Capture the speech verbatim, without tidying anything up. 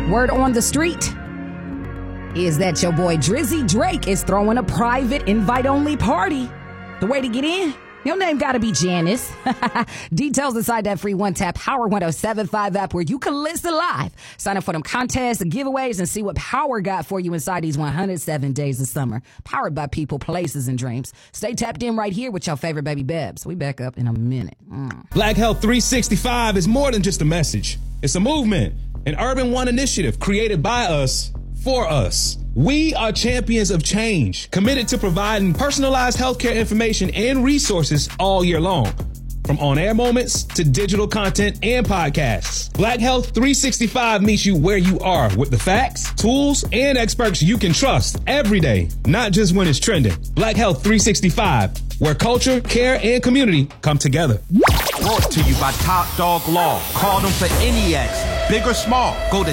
Word on the street is that your boy Drizzy Drake is throwing a private invite-only party. The way to get in? Your name gotta be Janice. Details inside that free one-tap Power one oh seven point five app where you can listen live. Sign up for them contests and giveaways and see what Power got for you inside these one hundred seven days of summer. Powered by people, places, and dreams. Stay tapped in right here with your favorite baby Bebs. We back up in a minute. Mm. Black Health three sixty-five is more than just a message. It's a movement, an Urban One initiative created by us, for us. We are champions of change, committed to providing personalized healthcare information and resources all year long. From on-air moments to digital content and podcasts, Black Health three sixty-five meets you where you are with the facts, tools, and experts you can trust every day, not just when it's trending. Black Health three sixty-five, where culture, care, and community come together. Brought to you by Top Dog Law. Call them for any accident, big or small. Go to